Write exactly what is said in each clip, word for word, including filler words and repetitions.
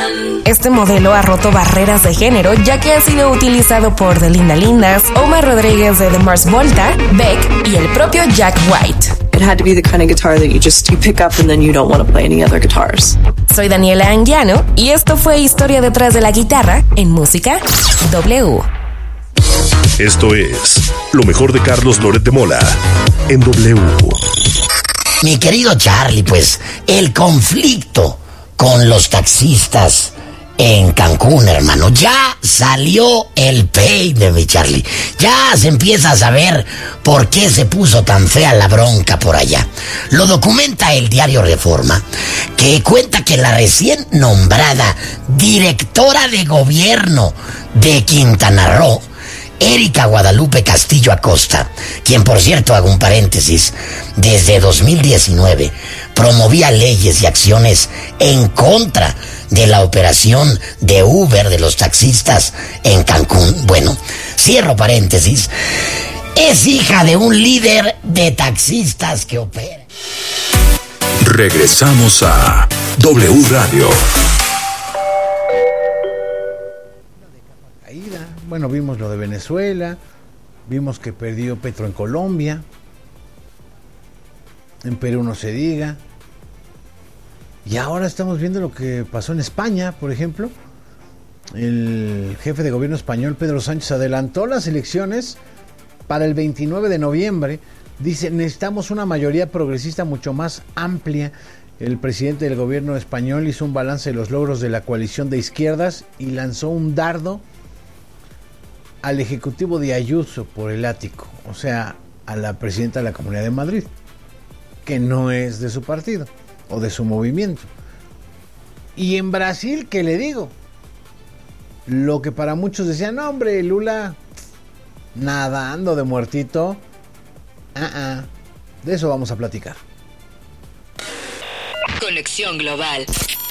Este modelo ha roto barreras de género, ya que ha sido utilizado por The Linda Lindas, Omar Rodríguez de The Mars Volta, Beck y el propio Jack White. It had to be the kind of guitar that you just you pick up and then you don't want to play any other guitars. Soy Daniela Anguiano y esto fue Historia detrás de la guitarra en Música W. Esto es lo mejor de Carlos Loret de Mola en W. Mi querido Charlie, pues el conflicto con los taxistas en Cancún, hermano, ya salió el peine, mi Charlie. Ya se empieza a saber por qué se puso tan fea la bronca por allá. Lo documenta el diario Reforma, que cuenta que la recién nombrada directora de gobierno de Quintana Roo, Erika Guadalupe Castillo Acosta, quien, por cierto, hago un paréntesis, desde dos mil diecinueve promovía leyes y acciones en contra de la operación de Uber de los taxistas en Cancún. Bueno, cierro paréntesis, es hija de un líder de taxistas que opera. Regresamos a W Radio. Bueno, vimos lo de Venezuela, vimos que perdió Petro en Colombia, en Perú no se diga, y ahora estamos viendo lo que pasó en España, por ejemplo. El jefe de gobierno español, Pedro Sánchez, adelantó las elecciones para el veintinueve de noviembre. Dice, necesitamos una mayoría progresista mucho más amplia. El presidente del gobierno español hizo un balance de los logros de la coalición de izquierdas y lanzó un dardo al ejecutivo de Ayuso por el ático, o sea, a la presidenta de la Comunidad de Madrid, que no es de su partido o de su movimiento. Y en Brasil, ¿qué le digo? Lo que para muchos decían, no, hombre, Lula nadando de muertito, uh-uh. De eso vamos a platicar. Conexión Global.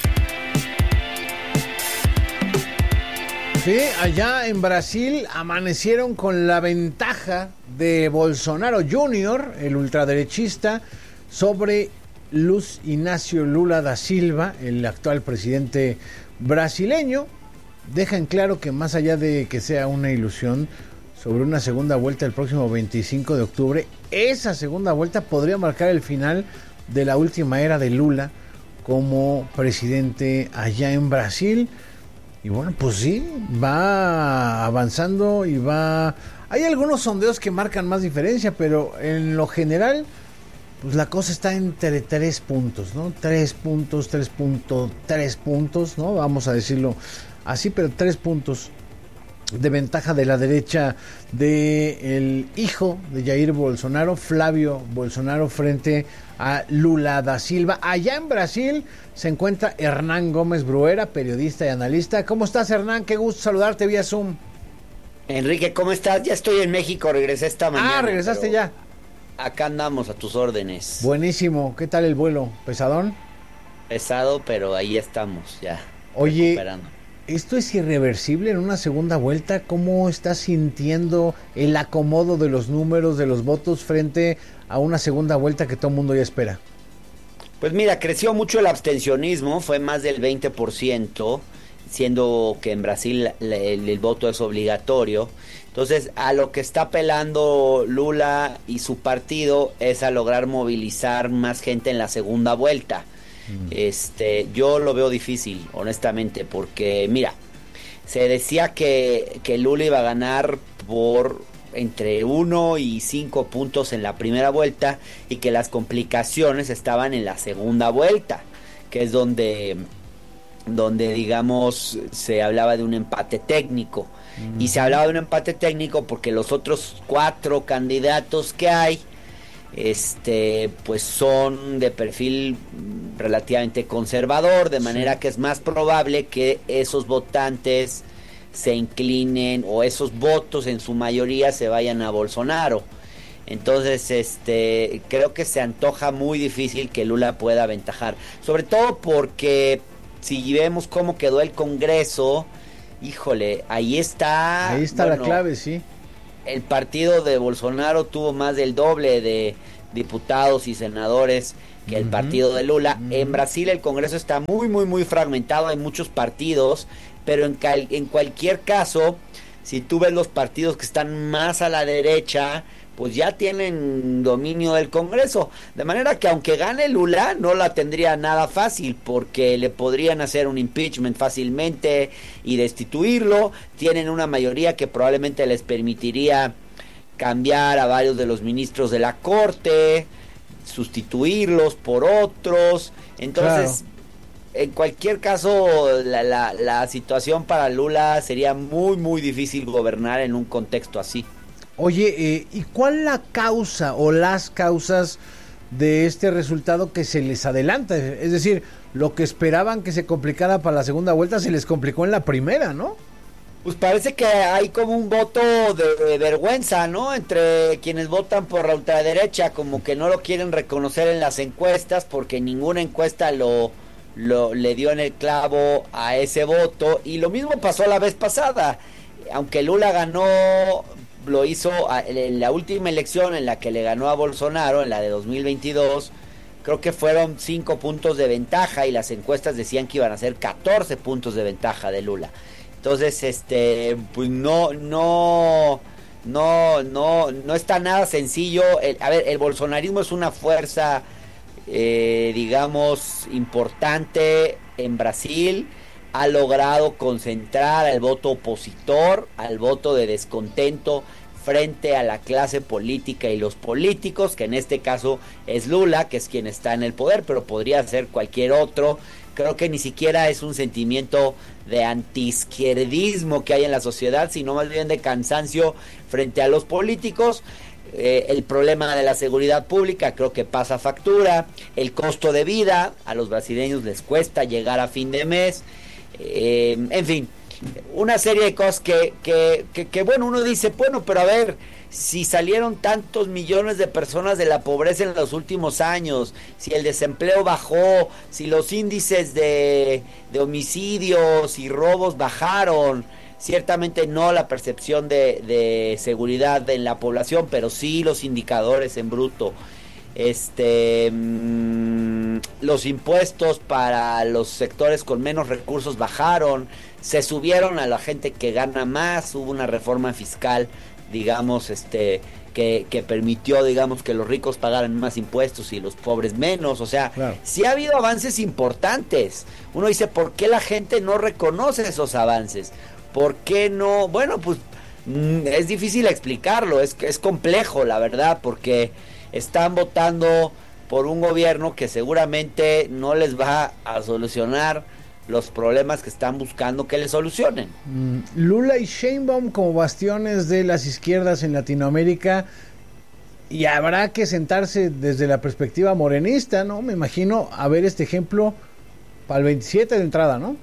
Sí, allá en Brasil amanecieron con la ventaja de Bolsonaro junior, el ultraderechista, sobre Luiz Inácio Lula da Silva, el actual presidente brasileño. Dejan claro que más allá de que sea una ilusión sobre una segunda vuelta el próximo veinticinco de octubre, esa segunda vuelta podría marcar el final de la última era de Lula como presidente allá en Brasil. Y bueno, pues sí, va avanzando y va... Hay algunos sondeos que marcan más diferencia, pero en lo general, pues la cosa está entre tres puntos, ¿no? Tres puntos, tres puntos, tres puntos, ¿no? Vamos a decirlo así, pero tres puntos de ventaja de la derecha del hijo de Jair Bolsonaro, Flávio Bolsonaro, frente a Lula da Silva. Allá en Brasil se encuentra Hernán Gómez Bruera, periodista y analista. ¿Cómo estás, Hernán? Qué gusto saludarte vía Zoom. Enrique, ¿cómo estás? Ya estoy en México, regresé esta mañana. Ah, regresaste ya. Acá andamos a tus órdenes. Buenísimo. ¿Qué tal el vuelo? ¿Pesadón? Pesado, pero ahí estamos ya. Oye, recuperando. ¿Esto es irreversible en una segunda vuelta? ¿Cómo estás sintiendo el acomodo de los números, de los votos frente a una segunda vuelta que todo el mundo ya espera? Pues mira, creció mucho el abstencionismo, fue más del veinte por ciento, siendo que en Brasil el, el, el voto es obligatorio. Entonces, a lo que está apelando Lula y su partido es a lograr movilizar más gente en la segunda vuelta. Este, yo lo veo difícil, honestamente, porque mira, se decía que, que Lula iba a ganar por entre uno y cinco puntos en la primera vuelta y que las complicaciones estaban en la segunda vuelta, que es donde, donde digamos, se hablaba de un empate técnico. Mm. Y se hablaba de un empate técnico porque los otros cuatro candidatos que hay, este pues son de perfil relativamente conservador, de manera sí. que es más probable que esos votantes se inclinen o esos votos en su mayoría se vayan a Bolsonaro. Entonces, este creo que se antoja muy difícil que Lula pueda aventajar, sobre todo porque si vemos cómo quedó el Congreso, híjole, ahí está ahí está bueno, la clave, sí. El partido de Bolsonaro tuvo más del doble de diputados y senadores que el uh-huh. partido de Lula. Uh-huh. En Brasil el Congreso está muy, muy, muy fragmentado, hay muchos partidos, pero en, cal, en cualquier caso, si tú ves los partidos que están más a la derecha, pues ya tienen dominio del Congreso, de manera que aunque gane Lula, no la tendría nada fácil, porque le podrían hacer un impeachment fácilmente y destituirlo. Tienen una mayoría que probablemente les permitiría cambiar a varios de los ministros de la Corte, sustituirlos por otros. Entonces, claro, en cualquier caso, la, la, la situación para Lula sería muy, muy difícil gobernar en un contexto así. Oye, eh, ¿y cuál la causa o las causas de este resultado que se les adelanta? Es decir, lo que esperaban que se complicara para la segunda vuelta se les complicó en la primera, ¿no? Pues parece que hay como un voto de vergüenza, ¿no? Entre quienes votan por la ultraderecha, como que no lo quieren reconocer en las encuestas, porque ninguna encuesta lo, lo le dio en el clavo a ese voto. Y lo mismo pasó la vez pasada. Aunque Lula ganó, lo hizo en la última elección en la que le ganó a Bolsonaro, en la de dos mil veintidós, creo que fueron cinco puntos de ventaja y las encuestas decían que iban a ser catorce puntos de ventaja de Lula. Entonces, este, pues no, no, no, no, no está nada sencillo. El, a ver, el bolsonarismo es una fuerza, eh, digamos, importante en Brasil. Ha logrado concentrar al voto opositor, al voto de descontento frente a la clase política y los políticos, que en este caso es Lula, que es quien está en el poder, pero podría ser cualquier otro. Creo que ni siquiera es un sentimiento de antiizquierdismo que hay en la sociedad, sino más bien de cansancio frente a los políticos. Eh, el problema de la seguridad pública creo que pasa factura. El costo de vida, a los brasileños les cuesta llegar a fin de mes. Eh, en fin, una serie de cosas que, que, que, que, bueno, uno dice, bueno, pero a ver, si salieron tantos millones de personas de la pobreza en los últimos años, si el desempleo bajó, si los índices de, de homicidios y robos bajaron, ciertamente no la percepción de, de seguridad en la población, pero sí los indicadores en bruto. Este, mmm, los impuestos para los sectores con menos recursos bajaron, se subieron a la gente que gana más, hubo una reforma fiscal, digamos, este, que, que permitió, digamos, que los ricos pagaran más impuestos y los pobres menos. O sea, claro, sí ha habido avances importantes. Uno dice, ¿por qué la gente no reconoce esos avances? ¿Por qué no? Bueno, pues mmm, es difícil explicarlo, es, es complejo, la verdad, porque están votando por un gobierno que seguramente no les va a solucionar los problemas que están buscando que le solucionen. Mm, Lula y Sheinbaum como bastiones de las izquierdas en Latinoamérica, y habrá que sentarse desde la perspectiva morenista, ¿no? Me imagino a ver este ejemplo para el veintisiete de entrada, ¿no?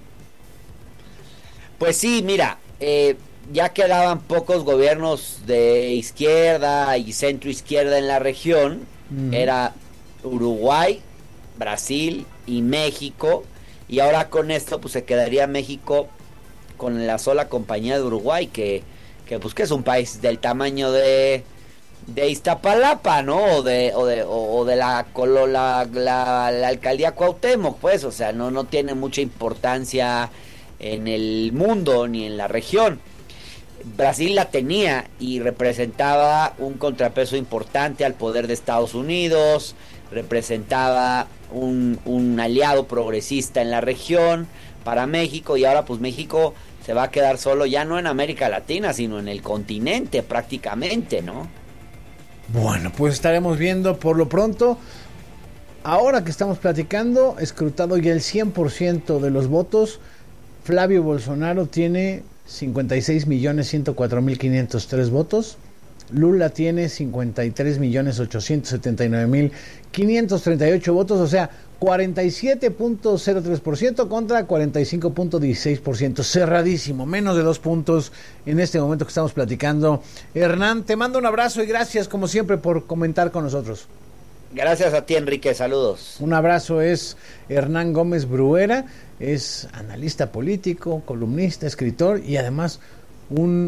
Pues sí, mira, eh, ya quedaban pocos gobiernos de izquierda y centro izquierda en la región. Uh-huh. Era Uruguay, Brasil y México, y ahora con esto pues se quedaría México con la sola compañía de Uruguay, que, que pues que es un país del tamaño de de Iztapalapa, ¿no? O de o de o, o de la, la, la la alcaldía Cuauhtémoc, pues, o sea, no no tiene mucha importancia en el mundo ni en la región. Brasil la tenía y representaba un contrapeso importante al poder de Estados Unidos, representaba un, un aliado progresista en la región para México, y ahora pues México se va a quedar solo, ya no en América Latina, sino en el continente prácticamente, ¿no? Bueno, pues estaremos viendo. Por lo pronto, ahora que estamos platicando, escrutado ya el cien por ciento de los votos, Flavio Bolsonaro tiene cincuenta y seis millones ciento cuatro mil quinientos tres votos, Lula tiene cincuenta y tres millones ochocientos setenta y nueve mil quinientos treinta y ocho votos, o sea, cuarenta y siete punto cero tres por ciento contra cuarenta y cinco punto dieciséis por ciento, cerradísimo, menos de dos puntos en este momento que estamos platicando. Hernán, te mando un abrazo y gracias como siempre por comentar con nosotros. Gracias a ti, Enrique, saludos. Un abrazo. Es Hernán Gómez Bruera, es analista político, columnista, escritor y además un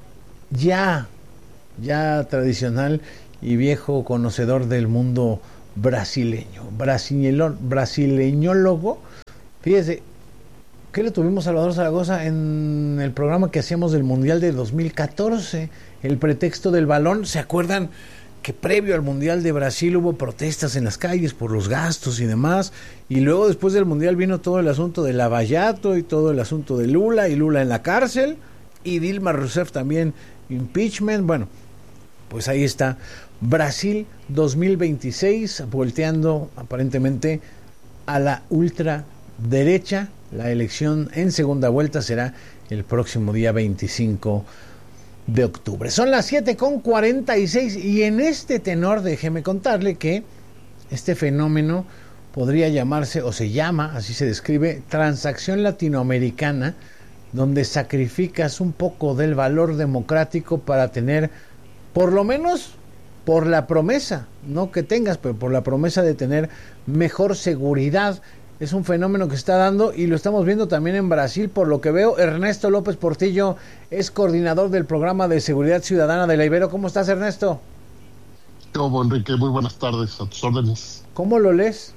ya, ya tradicional y viejo conocedor del mundo brasileño, brasileño, brasileñólogo. Fíjese, ¿qué le tuvimos a Salvador Zaragoza en el programa que hacíamos del Mundial de dos mil catorce? El pretexto del balón. ¿Se acuerdan que previo al Mundial de Brasil hubo protestas en las calles por los gastos y demás? Y luego después del Mundial vino todo el asunto de Lavallato y todo el asunto de Lula, y Lula en la cárcel, y Dilma Rousseff también impeachment. Bueno, pues ahí está Brasil dos mil veintiséis, volteando aparentemente a la ultraderecha. La elección en segunda vuelta será el próximo día veinticinco de octubre. Son las siete con cuarenta y seis, y en este tenor déjeme contarle que este fenómeno podría llamarse, o se llama, así se describe, transacción latinoamericana, donde sacrificas un poco del valor democrático para tener, por lo menos por la promesa, no que tengas, pero por la promesa de tener mejor seguridad. Es un fenómeno que está dando, y lo estamos viendo también en Brasil, por lo que veo. Ernesto López Portillo es coordinador del programa de seguridad ciudadana de la Ibero. ¿Cómo estás, Ernesto? ¿Cómo, Enrique? Muy buenas tardes, a tus órdenes. ¿Cómo lo lees?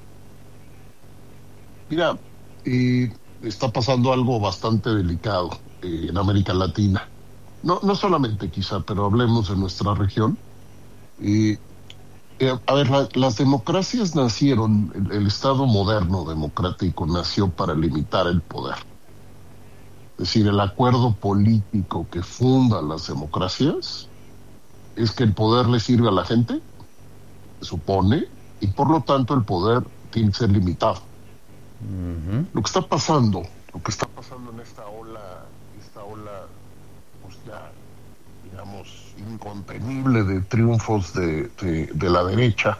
Mira, eh, está pasando algo bastante delicado eh, en América Latina. No, no solamente quizá, pero hablemos de nuestra región. Eh, eh, a ver, la, las democracias nacieron, el, el Estado moderno democrático nació para limitar el poder. Es decir, el acuerdo político que funda las democracias es que el poder le sirve a la gente, se supone, y por lo tanto el poder tiene que ser limitado. Uh-huh. Lo que está pasando, lo que está pasando en esta ola, esta ola, pues ya, digamos, incontenible de triunfos de, de, de la derecha,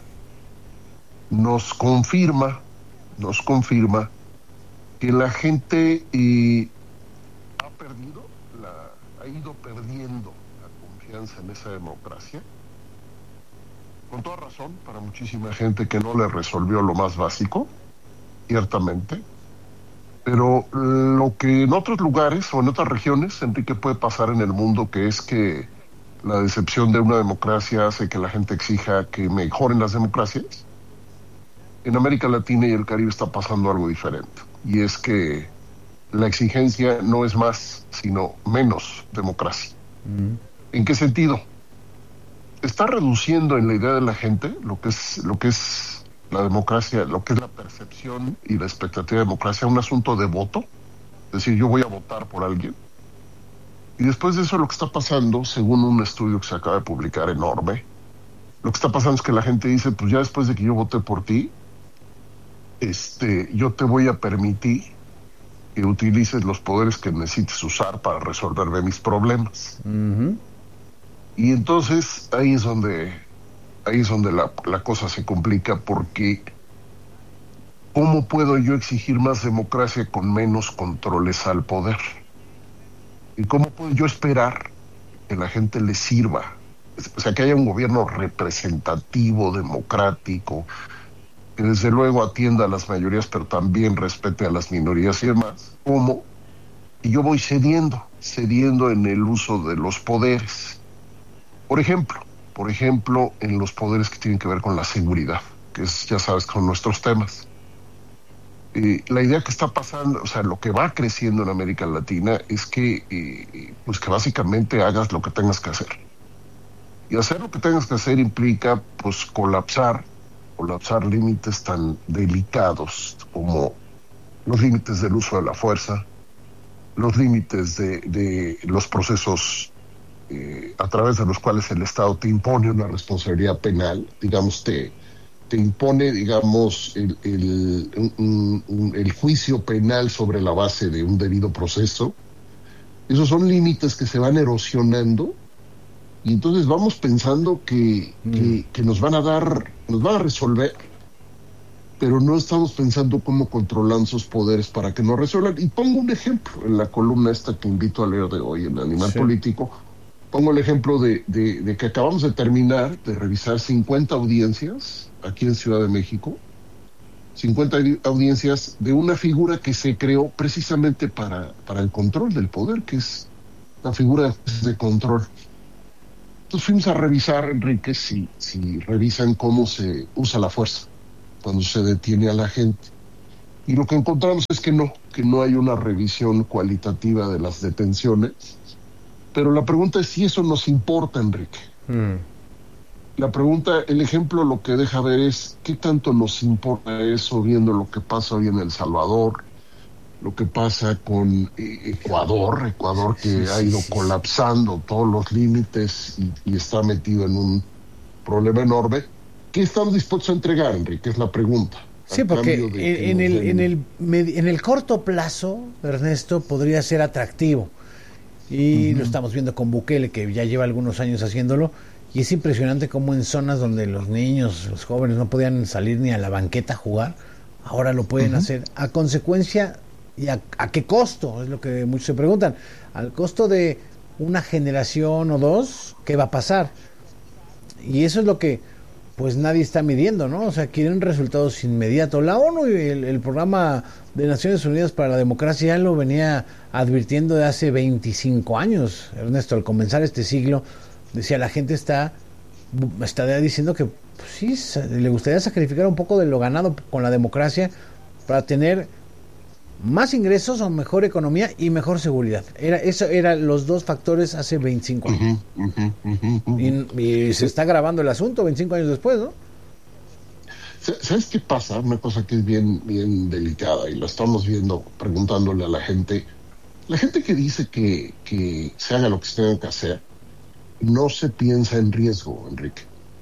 nos confirma, nos confirma que la gente eh, ha perdido, la, ha ido perdiendo la confianza en esa democracia, con toda razón, para muchísima gente que no le resolvió lo más básico, ciertamente, pero lo que en otros lugares o en otras regiones, Enrique, puede pasar en el mundo, que es que la decepción de una democracia hace que la gente exija que mejoren las democracias. En América Latina y el Caribe está pasando algo diferente, y es que la exigencia no es más, sino menos democracia. Mm. ¿En qué sentido? Está reduciendo en la idea de la gente lo que es lo que es la democracia, lo que es la percepción y la expectativa de democracia, a un asunto de voto. Es decir, yo voy a votar por alguien. Y después de eso, lo que está pasando, según un estudio que se acaba de publicar enorme, lo que está pasando es que la gente dice, pues ya después de que yo voté por ti, este, yo te voy a permitir que utilices los poderes que necesites usar para resolverme mis problemas. Uh-huh. Y entonces ahí es donde ahí es donde la, la cosa se complica, porque ¿cómo puedo yo exigir más democracia con menos controles al poder? ¿Y cómo puedo yo esperar que la gente le sirva? O sea, que haya un gobierno representativo, democrático, que desde luego atienda a las mayorías, pero también respete a las minorías y demás. ¿Cómo? Y yo voy cediendo, cediendo en el uso de los poderes. Por ejemplo, por ejemplo, en los poderes que tienen que ver con la seguridad, que es, ya sabes, con nuestros temas. Eh, la idea que está pasando, o sea, lo que va creciendo en América Latina es que, eh, pues que básicamente hagas lo que tengas que hacer. Y hacer lo que tengas que hacer implica, pues, colapsar, colapsar límites tan delicados como los límites del uso de la fuerza, los límites de, de los procesos Eh, a través de los cuales el Estado te impone una responsabilidad penal, digamos, te, te impone, digamos, el, el, un, un, el juicio penal sobre la base de un debido proceso. Esos son límites que se van erosionando, y entonces vamos pensando que, mm. que, que nos van a dar, nos van a resolver, pero no estamos pensando cómo controlan sus poderes para que nos resuelvan. Y pongo un ejemplo en la columna esta que invito a leer de hoy, en Animal sí. Político. Pongo el ejemplo de, de, de que acabamos de terminar de revisar cincuenta audiencias aquí en Ciudad de México, cincuenta audiencias de una figura que se creó precisamente para, para el control del poder, que es la figura de control. Entonces fuimos a revisar, Enrique, si, si revisan cómo se usa la fuerza cuando se detiene a la gente. Y lo que encontramos es que no, que no hay una revisión cualitativa de las detenciones. Pero la pregunta es si eso nos importa, Enrique. Mm. La pregunta, el ejemplo lo que deja ver es qué tanto nos importa eso viendo lo que pasa hoy en El Salvador, lo que pasa con Ecuador, Ecuador que sí, sí, ha ido sí, colapsando todos los límites y, y está metido en un problema enorme. ¿Qué estamos dispuestos a entregar, Enrique? Es la pregunta. Sí, porque en, en, el, en, el, en el corto plazo, Ernesto, podría ser atractivo. Y uh-huh. lo estamos viendo con Bukele, que ya lleva algunos años haciéndolo. Y es impresionante cómo en zonas donde los niños, los jóvenes no podían salir ni a la banqueta a jugar, ahora lo pueden uh-huh. hacer. A consecuencia, ¿y a, a qué costo? Es lo que muchos se preguntan. Al costo de una generación o dos, ¿qué va a pasar? Y eso es lo que pues nadie está midiendo, ¿no? O sea, quieren resultados inmediatos. La ONU y el, el programa de Naciones Unidas para la Democracia ya lo venía advirtiendo de hace veinticinco años, Ernesto, al comenzar este siglo. Decía, la gente está, está diciendo que pues, sí, le gustaría sacrificar un poco de lo ganado con la democracia para tener más ingresos o mejor economía y mejor seguridad. Era eso eran los dos factores hace veinticinco años. Uh-huh, uh-huh, uh-huh, uh-huh. Y, y se está grabando el asunto veinticinco años después, ¿no? ¿Sabes qué pasa? Una cosa que es bien, bien delicada y lo estamos viendo preguntándole a la gente. La gente que dice que, que se haga lo que se tenga que hacer, no se piensa en riesgo, Enrique.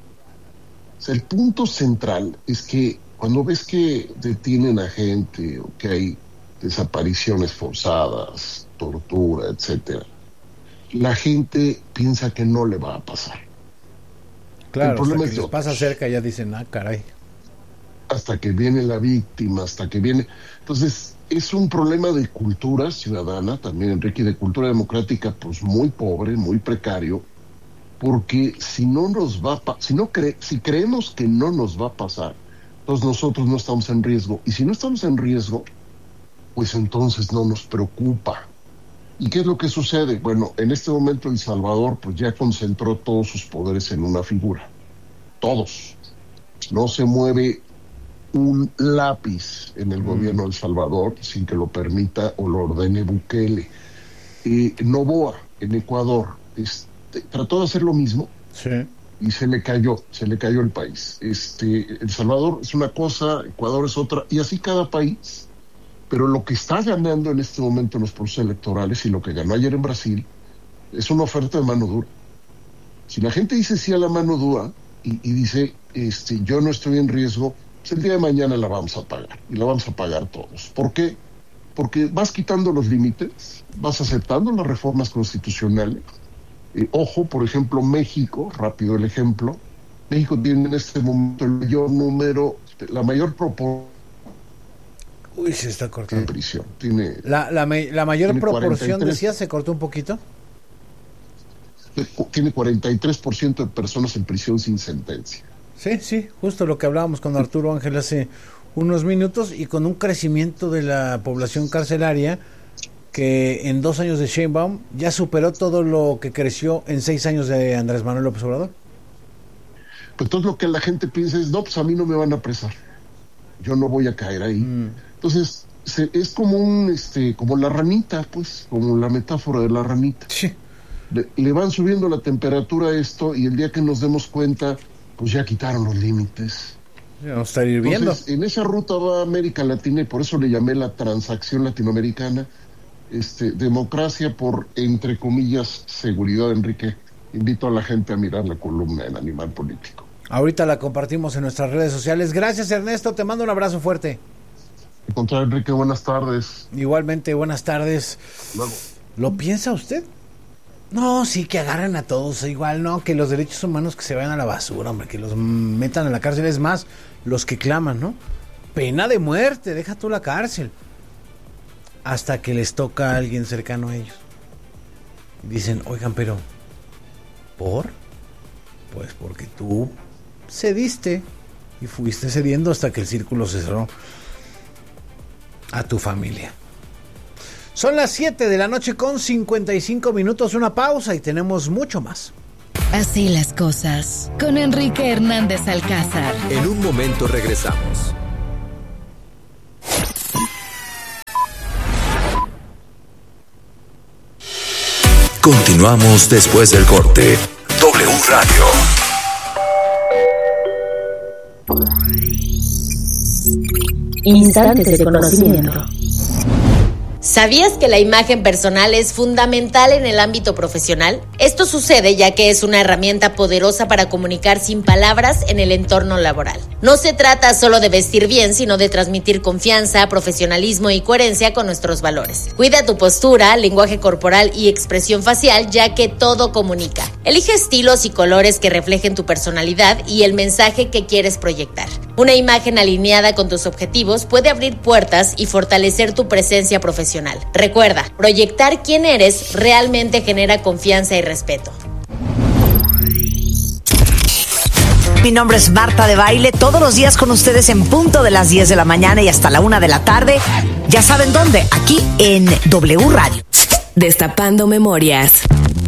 O sea, el punto central es que cuando ves que detienen a gente o que hay desapariciones forzadas, tortura, etcétera, la gente piensa que no le va a pasar. Claro, el problema hasta que les pasa cerca ya dicen, ah, caray. Hasta que viene la víctima, hasta que viene... Entonces, es un problema de cultura ciudadana también, Enrique, y de cultura democrática, pues muy pobre, muy precario, porque si no nos va a pa- si no cre- si creemos que no nos va a pasar, entonces nosotros no estamos en riesgo, y si no estamos en riesgo, pues entonces no nos preocupa. ¿Y qué es lo que sucede? Bueno, en este momento El Salvador pues ya concentró todos sus poderes en una figura, todos. No se mueve un lápiz en el mm. gobierno de El Salvador sin que lo permita o lo ordene Bukele. Eh, Noboa en Ecuador es trató de hacer lo mismo sí. y se le cayó, se le cayó el país. Este, El Salvador es una cosa, Ecuador es otra, y así cada país. Pero lo que está ganando en este momento en los procesos electorales y lo que ganó ayer en Brasil es una oferta de mano dura. Si la gente dice sí a la mano dura y, y dice este, yo no estoy en riesgo, pues el día de mañana la vamos a pagar y la vamos a pagar todos. ¿Por qué? Porque vas quitando los límites, vas aceptando las reformas constitucionales. Eh, ojo, por ejemplo, México, rápido el ejemplo, México tiene en este momento el mayor número, la mayor proporción. Uy, se está cortando. En prisión. Tiene, la, la, la mayor tiene proporción, cuarenta y tres, decía, se cortó un poquito. Tiene cuarenta y tres por ciento de personas en prisión sin sentencia. Sí, sí, justo lo que hablábamos con Arturo Ángel hace unos minutos, y con un crecimiento de la población carcelaria que en dos años de Sheinbaum ya superó todo lo que creció en seis años de Andrés Manuel López Obrador. Pues entonces lo que la gente piensa es, no, pues a mí no me van a apresar, yo no voy a caer ahí. Mm. Entonces se, es como un, este, como la ranita, pues, como la metáfora de la ranita. Sí. Le, le van subiendo la temperatura a esto y el día que nos demos cuenta, pues ya quitaron los límites. Ya vamos a estar hirviendo. Entonces, en esa ruta va América Latina y por eso le llamé la transacción latinoamericana. Este, democracia por, entre comillas, seguridad, Enrique. Invito a la gente a mirar la columna en Animal Político. Ahorita la compartimos en nuestras redes sociales. Gracias, Ernesto, te mando un abrazo fuerte. Al contrario, Enrique, buenas tardes. Igualmente, buenas tardes. Luego. ¿Lo piensa usted? No, sí, que agarren a todos, igual, no, que los derechos humanos que se vayan a la basura, hombre, que los metan a la cárcel, es más, los que claman, ¿no? Pena de muerte, deja tú la cárcel. Hasta que les toca a alguien cercano a ellos. Dicen, oigan, pero, ¿por? Pues porque tú cediste y fuiste cediendo hasta que el círculo se cerró a tu familia. Son las siete de la noche con cincuenta y cinco minutos, una pausa y tenemos mucho más. Así las cosas, con Enrique Hernández Alcázar. En un momento regresamos. Continuamos después del corte. W Radio. Instantes de conocimiento. ¿Sabías que la imagen personal es fundamental en el ámbito profesional? Esto sucede ya que es una herramienta poderosa para comunicar sin palabras en el entorno laboral. No se trata solo de vestir bien, sino de transmitir confianza, profesionalismo y coherencia con nuestros valores. Cuida tu postura, lenguaje corporal y expresión facial, ya que todo comunica. Elige estilos y colores que reflejen tu personalidad y el mensaje que quieres proyectar. Una imagen alineada con tus objetivos puede abrir puertas y fortalecer tu presencia profesional. Recuerda, proyectar quién eres realmente genera confianza y respeto. Mi nombre es Marta de Baile, todos los días con ustedes en punto de las diez de la mañana y hasta la una de la tarde. Ya saben dónde, aquí en W Radio. Destapando memorias.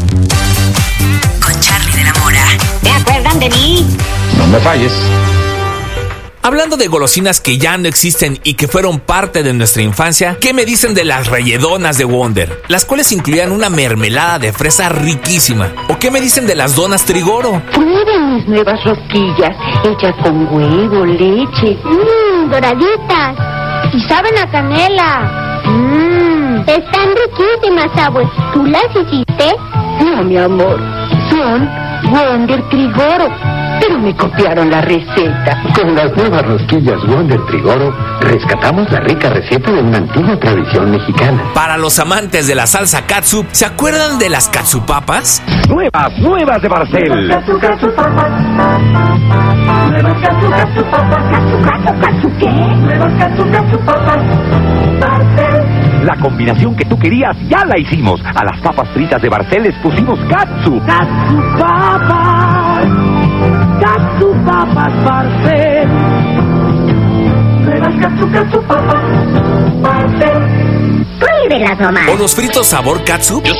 Con Charlie de la Mora. ¿Te acuerdan de mí? No me falles. Hablando de golosinas que ya no existen y que fueron parte de nuestra infancia, ¿qué me dicen de las relledonas de Wonder? Las cuales incluían una mermelada de fresa riquísima. ¿O qué me dicen de las donas Trigoro? Prueben mis nuevas rosquillas, hechas con huevo, leche. Mmm, doraditas. Y saben a canela. Mmm, están riquísimas, abuelo. ¿Tú las hiciste? No, mi amor, son Wonder Trigoro. Pero me copiaron la receta. Con las nuevas rosquillas Wonder Trigoro, rescatamos la rica receta de una antigua tradición mexicana. Para los amantes de la salsa katsup, ¿se acuerdan de las katsupapas? Nuevas, nuevas de Barcel. Katsu, katsu, papas. Nuevas katsu, katsu, papas. Katsu, katsu, katsu, ¿qué? Nuevas katsu, katsu, papas. Barcel. La combinación que tú querías ya la hicimos. A las papas fritas de Barcel les pusimos katsu. Katsu, papas. Katsu, papas, Barcel. Nuevas katsu, katsu, papas. Barcel. Prohíbelas nomás. ¿O los fritos sabor katsup?